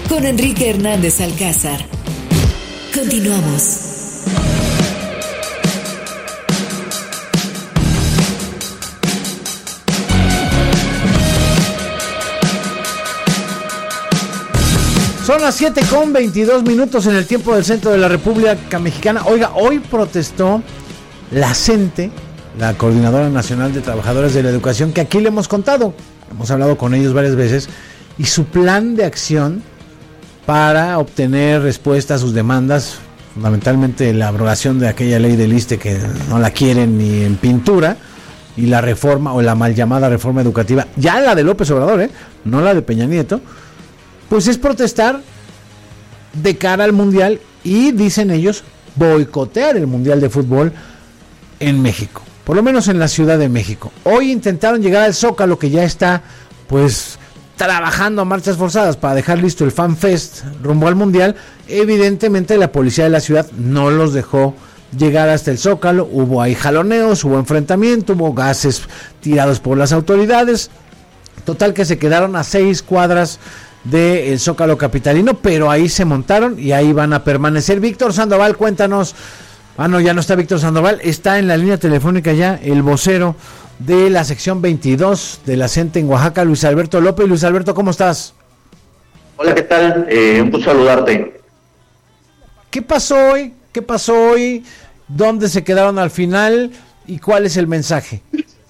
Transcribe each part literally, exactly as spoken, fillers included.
con Enrique Hernández Alcázar. Continuamos. Son las siete con veintidós minutos en el tiempo del centro de la República Mexicana. Oiga, hoy protestó la CENTE, la Coordinadora Nacional de Trabajadores de la Educación, que aquí le hemos contado, hemos hablado con ellos varias veces, y su plan de acción para obtener respuesta a sus demandas, fundamentalmente la abrogación de aquella ley del ISSSTE que no la quieren ni en pintura, y la reforma o la mal llamada reforma educativa, ya la de López Obrador, ¿eh? No la de Peña Nieto, pues es protestar de cara al Mundial y, dicen ellos, boicotear el Mundial de Fútbol en México, por lo menos en la Ciudad de México. Hoy intentaron llegar al Zócalo, que ya está pues trabajando a marchas forzadas para dejar listo el Fan Fest rumbo al Mundial. Evidentemente la policía de la ciudad no los dejó llegar hasta el Zócalo, hubo ahí jaloneos, hubo enfrentamiento, hubo gases tirados por las autoridades, total que se quedaron a seis cuadras del Zócalo capitalino, pero ahí se montaron y ahí van a permanecer. Víctor Sandoval, cuéntanos. Ah, no, ya no está Víctor Sandoval, está en la línea telefónica ya el vocero de la sección veintidós de la CENTE en Oaxaca, Luis Alberto López. Luis Alberto, ¿cómo estás? Hola, ¿qué tal? Eh, un gusto saludarte. ¿Qué pasó hoy? ¿Qué pasó hoy? ¿Dónde se quedaron al final? ¿Y cuál es el mensaje?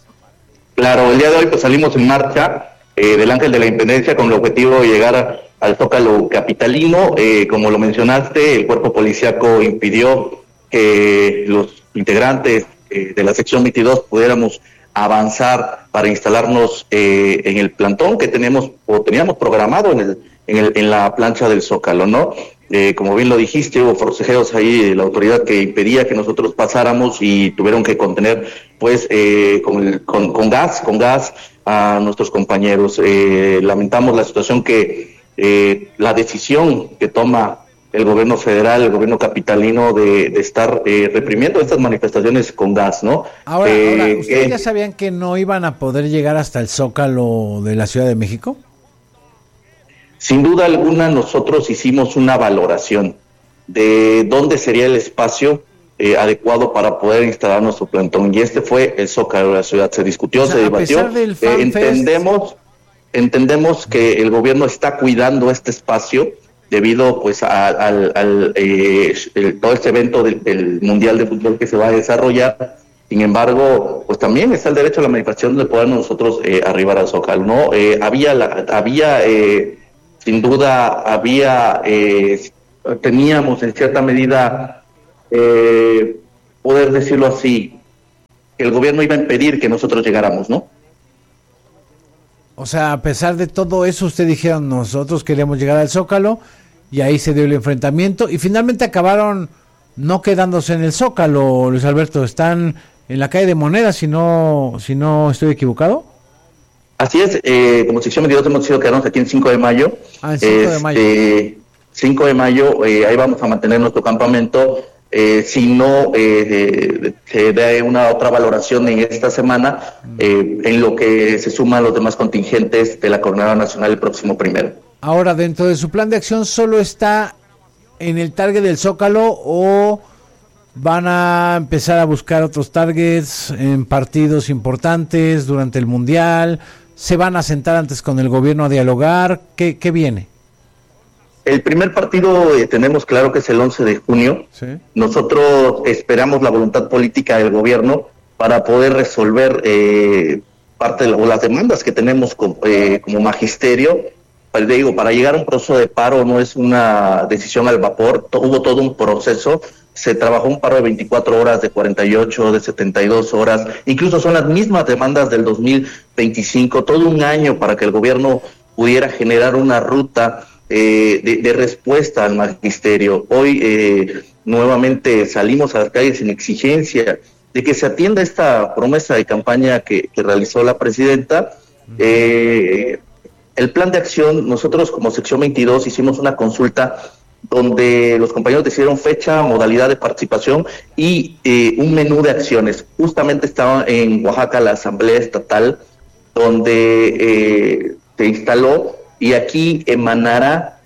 Claro, el día de hoy pues salimos en marcha eh, del Ángel de la Independencia con el objetivo de llegar a, al Zócalo capitalino. Eh, como lo mencionaste, el cuerpo policíaco impidió que los integrantes eh, de la sección veintidós pudiéramos avanzar para instalarnos eh, en el plantón que tenemos o teníamos programado en el, en, el, en la plancha del Zócalo, ¿no? Eh, como bien lo dijiste, hubo forcejeos ahí de la autoridad que impedía que nosotros pasáramos y tuvieron que contener, pues, eh, con, el, con, con gas, con gas a nuestros compañeros. Eh, lamentamos la situación que, eh, la decisión que toma el gobierno federal, el gobierno capitalino de, de estar eh, reprimiendo estas manifestaciones con gas, ¿no? Ahora, eh, ahora ¿ustedes eh, ya sabían que no iban a poder llegar hasta el Zócalo de la Ciudad de México? Sin duda alguna, nosotros hicimos una valoración de dónde sería el espacio eh, adecuado para poder instalar nuestro plantón, y este fue el Zócalo de la ciudad. Se discutió, o sea, se debatió, eh, entendemos, entendemos que el gobierno está cuidando este espacio debido pues a, al, al eh, el, todo este evento del, del Mundial de Fútbol que se va a desarrollar. Sin embargo, pues también está el derecho a la manifestación de poder nosotros eh, arribar al Zócalo, ¿no? Eh, había, la, había eh, sin duda, había, eh, teníamos en cierta medida, eh, poder decirlo así, que el gobierno iba a impedir que nosotros llegáramos, ¿no? O sea, a pesar de todo eso, ustedes dijeron, nosotros queremos llegar al Zócalo, y ahí se dio el enfrentamiento, y finalmente acabaron no quedándose en el Zócalo, Luis Alberto, están en la calle de Moneda, si no, si no estoy equivocado. Así es, eh, como sección veintidós hemos decidido quedarnos aquí en cinco de mayo. Ah, en cinco este, de mayo. cinco de mayo, eh, ahí vamos a mantener nuestro campamento. Eh, si no eh, se da una otra valoración en esta semana, eh, en lo que se suman los demás contingentes de la Coordinadora Nacional el próximo primero. Ahora, dentro de su plan de acción, ¿solo está en el target del Zócalo o van a empezar a buscar otros targets en partidos importantes durante el Mundial? ¿Se van a sentar antes con el gobierno a dialogar? ¿Qué, qué viene? El primer partido eh, tenemos claro que es el once de junio. ¿Sí? Nosotros esperamos la voluntad política del gobierno para poder resolver eh, parte de la, o las demandas que tenemos como, eh, como magisterio. Pues digo, para llegar a un proceso de paro no es una decisión al vapor, to- hubo todo un proceso. Se trabajó un paro de veinticuatro horas, de cuarenta y ocho, de setenta y dos horas, incluso son las mismas demandas del dos mil veinticinco, todo un año para que el gobierno pudiera generar una ruta eh, de, de respuesta al magisterio. Hoy eh, nuevamente salimos a las calles en exigencia de que se atienda esta promesa de campaña que, que realizó la presidenta. Eh, el plan de acción, nosotros como sección veintidós hicimos una consulta donde los compañeros decidieron fecha, modalidad de participación y eh, un menú de acciones. Justamente estaba en Oaxaca la Asamblea Estatal, donde eh, se instaló, y aquí emanará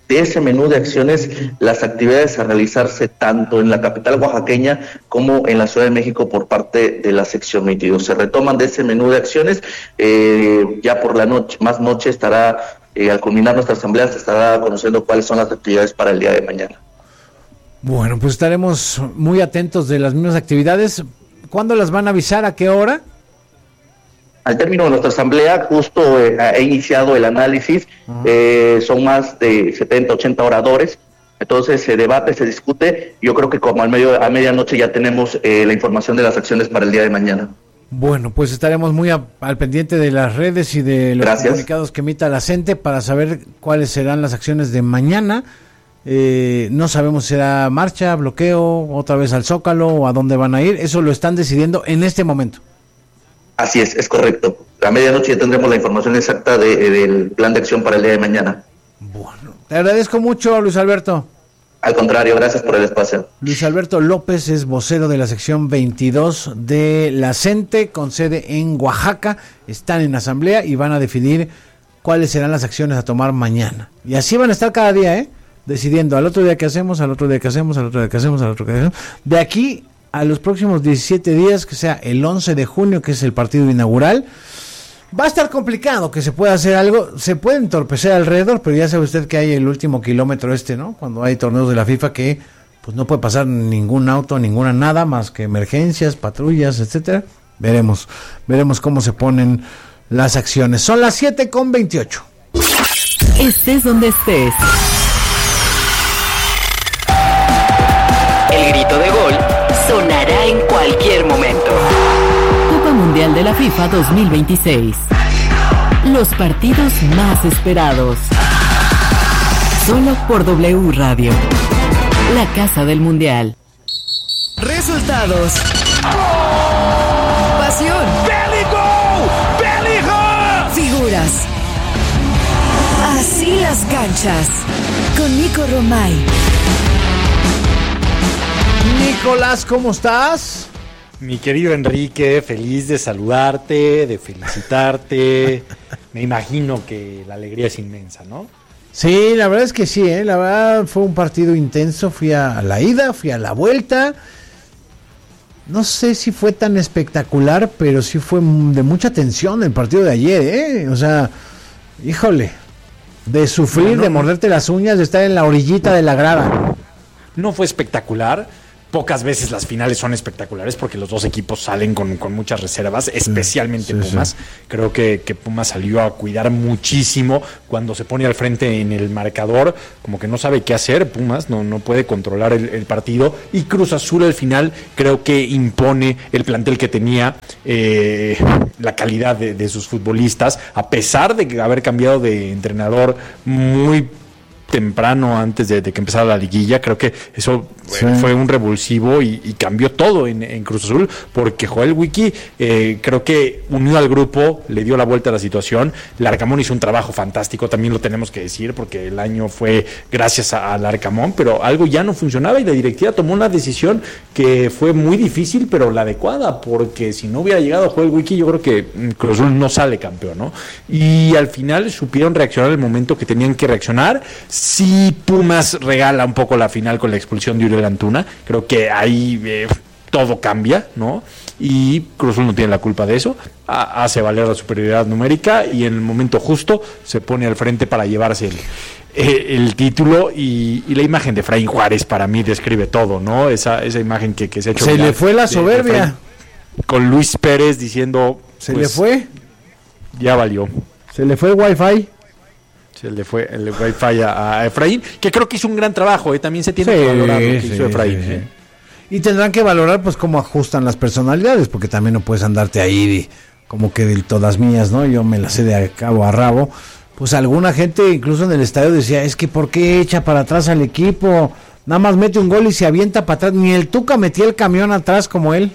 de ese menú de acciones las actividades a realizarse tanto en la capital oaxaqueña como en la Ciudad de México por parte de la sección veintidós. Se retoman de ese menú de acciones, eh, ya por la noche, más noche estará, eh, al culminar nuestra asamblea, se estará conociendo cuáles son las actividades para el día de mañana. Bueno, pues estaremos muy atentos de las mismas actividades. ¿Cuándo las van a avisar? ¿A qué hora? Al término de nuestra asamblea, justo eh, he iniciado el análisis, uh-huh. eh, son más de setenta, ochenta oradores, entonces se debate, se discute, yo creo que como al medio, a medianoche ya tenemos eh, la información de las acciones para el día de mañana. Bueno, pues estaremos muy a, al pendiente de las redes y de los Gracias. comunicados que emita la CENTE para saber cuáles serán las acciones de mañana. Eh, no sabemos si será marcha, bloqueo, otra vez al Zócalo o a dónde van a ir, eso lo están decidiendo en este momento. Así es, es correcto. A medianoche ya tendremos la información exacta de, de, del plan de acción para el día de mañana. Bueno, te agradezco mucho, Luis Alberto. Al contrario, gracias por el espacio. Luis Alberto López es vocero de la sección veintidós de la CENTE, con sede en Oaxaca. Están en asamblea y van a definir cuáles serán las acciones a tomar mañana. Y así van a estar cada día, ¿eh? Decidiendo al otro día que hacemos, al otro día que hacemos, al otro día que hacemos, al otro día que hacemos. De aquí a los próximos diecisiete días, que sea el once de junio, que es el partido inaugural, va a estar complicado que se pueda hacer algo, se puede entorpecer alrededor, pero ya sabe usted que hay el último kilómetro este, ¿no? Cuando hay torneos de la FIFA que pues no puede pasar ningún auto, ninguna nada, más que emergencias, patrullas, etcétera. Veremos, veremos cómo se ponen las acciones. Son las siete con veintiocho. Estés donde estés. El grito de gol sonará en cualquier momento. Copa Mundial de la FIFA dos mil veintiséis. Los partidos más esperados. Solo por W Radio. La casa del Mundial. Resultados. Pasión. Figuras. Así las canchas. Con Nico Romay. Nicolás, ¿cómo estás? Mi querido Enrique, feliz de saludarte, de felicitarte. Me imagino que la alegría es inmensa, ¿no? Sí, la verdad es que sí, ¿eh? La verdad fue un partido intenso. Fui a la ida, fui a la vuelta. No sé si fue tan espectacular, pero sí fue de mucha tensión el partido de ayer, ¿eh? O sea, híjole, de sufrir, no, no, de morderte las uñas, de estar en la orillita de la grada. No fue espectacular. Pocas veces las finales son espectaculares porque los dos equipos salen con, con muchas reservas, especialmente sí, sí, Pumas. Sí. Creo que, que Pumas salió a cuidar muchísimo cuando se pone al frente en el marcador, como que no sabe qué hacer. Pumas no, no puede controlar el, el partido, y Cruz Azul al final creo que impone el plantel que tenía, eh, la calidad de, de sus futbolistas, a pesar de haber cambiado de entrenador muy temprano antes de, de que empezara la liguilla. Creo que eso sí. fue un revulsivo y, y cambió todo en, en Cruz Azul, porque Joel Wiki eh, creo que unió al grupo, le dio la vuelta a la situación. Larcamón hizo un trabajo fantástico, también lo tenemos que decir, porque el año fue gracias a, a Larcamón, pero algo ya no funcionaba y la directiva tomó una decisión que fue muy difícil, pero la adecuada, porque si no hubiera llegado Joel Wiki, yo creo que Cruz Azul no sale campeón, ¿no? Y al final supieron reaccionar en el momento que tenían que reaccionar. Sí, Pumas regala un poco la final con la expulsión de Uriel Antuna. Creo que ahí eh, todo cambia, ¿no? Y Cruz Azul no tiene la culpa de eso. Ha, hace valer la superioridad numérica y en el momento justo se pone al frente para llevarse el, eh, el título. Y, y la imagen de Efraín Juárez para mí describe todo, ¿no? Esa, esa imagen que, que se ha hecho. Se le fue la soberbia. De, de con Luis Pérez diciendo... Se pues, le fue. Ya valió. Se le fue el wifi. Se le fue el wifi a, a Efraín, que creo que hizo un gran trabajo, ¿eh? También se tiene sí, que valorar lo que sí, hizo Efraín. Sí, sí. ¿eh? Y tendrán que valorar pues cómo ajustan las personalidades, porque también no puedes andarte ahí de, como que de todas mías, ¿no? Yo me la sé de cabo a rabo. Pues alguna gente incluso en el estadio decía, es que ¿por qué echa para atrás al equipo? Nada más mete un gol y se avienta para atrás. Ni el Tuca metía el camión atrás como él.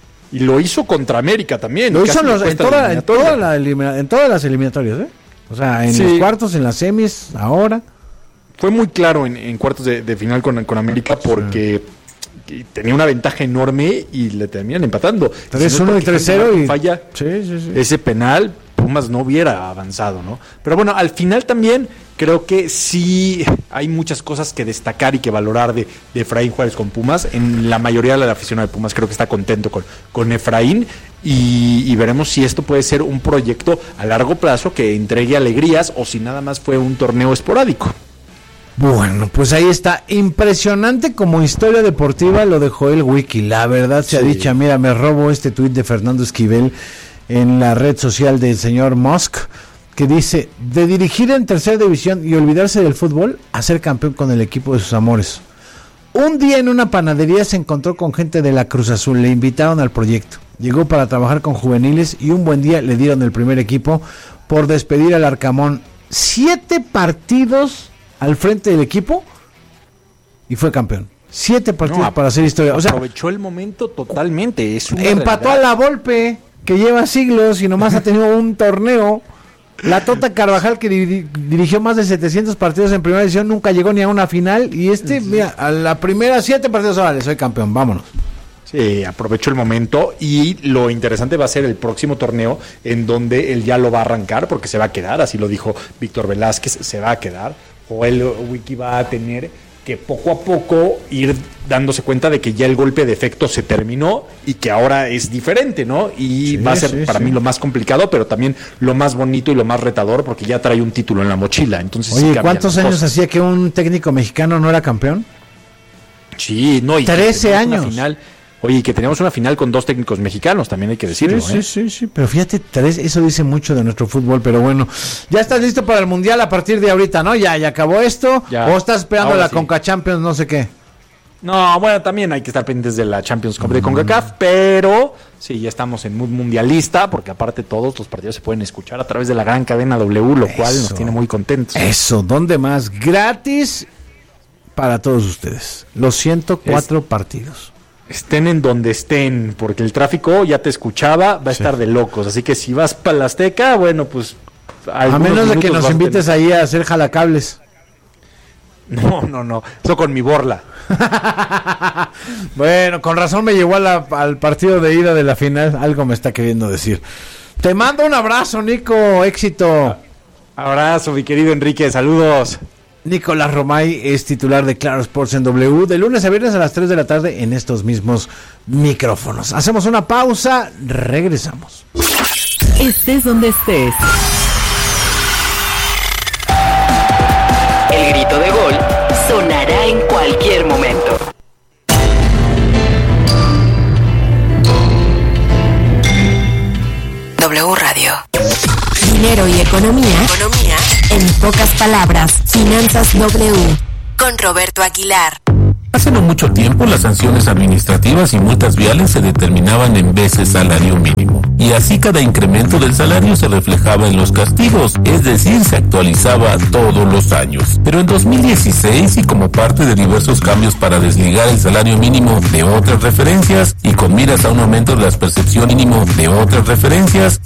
Y lo hizo contra América también. Lo hizo en, los, en, toda, en, toda la elimina, en todas las eliminatorias, ¿eh? O sea, en sí. los cuartos, en las semis, ahora. Fue muy claro en, en cuartos de, de final con, con América, porque sí. tenía una ventaja enorme y le terminan empatando. tres uno y tres cero y falla sí, sí, sí. ese penal, Pumas no hubiera avanzado, ¿no? Pero bueno, al final también creo que sí hay muchas cosas que destacar y que valorar de, de Efraín Juárez con Pumas. En la mayoría de la afición de Pumas creo que está contento con, con Efraín y, y veremos si esto puede ser un proyecto a largo plazo que entregue alegrías o si nada más fue un torneo esporádico. Bueno, pues ahí está, impresionante como historia deportiva lo de Joel Wiki, la verdad se sí. ha dicho, mira, me robo este tuit de Fernando Esquivel en la red social del señor Musk, que dice, de dirigir en tercera división y olvidarse del fútbol, a ser campeón con el equipo de sus amores. Un día en una panadería se encontró con gente de la Cruz Azul, le invitaron al proyecto, llegó para trabajar con juveniles y un buen día le dieron el primer equipo por despedir al Arcamón. Siete partidos al frente del equipo y fue campeón. Siete partidos no, para hacer historia. O sea, aprovechó el momento totalmente. Es una empató realidad. A la Volpe, que lleva siglos y nomás ha tenido un torneo. La Tota Carvajal, que dir- dirigió más de setecientos partidos en primera división, nunca llegó ni a una final. Y este, sí. mira, a la primera siete partidos, vale, soy campeón, vámonos. Sí, aprovechó el momento y lo interesante va a ser el próximo torneo en donde él ya lo va a arrancar porque se va a quedar, así lo dijo Víctor Velázquez, se va a quedar. Joel Wiki va a tener que poco a poco ir dándose cuenta de que ya el golpe de efecto se terminó y que ahora es diferente, ¿no? Y sí, va a ser sí, para sí. mí lo más complicado, pero también lo más bonito y lo más retador porque ya trae un título en la mochila. Entonces, oye, sí ¿cuántos años cosas. hacía que un técnico mexicano no era campeón? Sí, no. Y trece años. Final, oye, que teníamos una final con dos técnicos mexicanos, también hay que decirlo. Sí, ¿eh? sí, sí, sí, pero fíjate, tres, eso dice mucho de nuestro fútbol, pero bueno, ya estás listo para el Mundial a partir de ahorita, ¿no? Ya, ya acabó esto, ya. O estás esperando ahora la sí. Conca Champions, no sé qué. No, bueno, también hay que estar pendientes de la Champions Cup de CONCACAF, pero sí, ya estamos en mood mundialista, porque aparte todos los partidos se pueden escuchar a través de la gran cadena W, lo eso, cual nos tiene muy contentos. Eso, ¿dónde más? Gratis para todos ustedes, los ciento cuatro es... partidos. Estén en donde estén, porque el tráfico, ya te escuchaba, va a sí. estar de locos. Así que si vas para la Azteca, bueno, pues... A menos de que nos invites tener... ahí a hacer jalacables. No, no, no. Eso con mi borla. Bueno, con razón me llevó a la, al partido de ida de la final. Algo me está queriendo decir. Te mando un abrazo, Nico. Éxito. Abrazo, mi querido Enrique. Saludos. Nicolás Romay es titular de Claro Sports en W, de lunes a viernes a las tres de la tarde en estos mismos micrófonos. Hacemos una pausa, regresamos. Estés donde estés. El grito de gol sonará en cualquier momento. W Radio. Dinero y economía. Economía. En pocas palabras, Finanzas W. Con Roberto Aguilar. Hace no mucho tiempo las sanciones administrativas y multas viales se determinaban en veces salario mínimo. Y así cada incremento del salario se reflejaba en los castigos, es decir, se actualizaba todos los años. Pero en dos mil dieciséis, y como parte de diversos cambios para desligar el salario mínimo de otras referencias, y con miras a un aumento de la percepción mínimo de otras referencias,